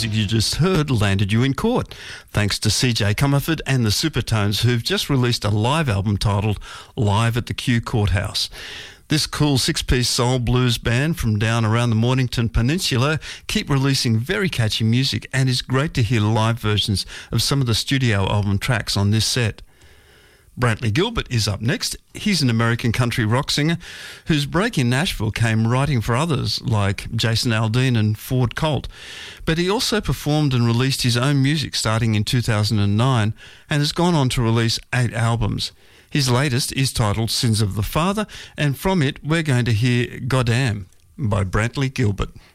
music you just heard landed you in court, thanks to CJ Comerford and the Supertones, who've just released a live album titled Live at the Kew Courthouse. This cool six-piece soul blues band from down around the Mornington Peninsula keep releasing very catchy music, and it's great to hear live versions of some of the studio album tracks on this set. Brantley Gilbert is up next. He's an American country rock singer whose break in Nashville came writing for others like Jason Aldean and Ford Colt. But he also performed and released his own music starting in 2009 and has gone on to release 8 albums. His latest is titled Sins of the Father, and from it we're going to hear Goddamn by Brantley Gilbert.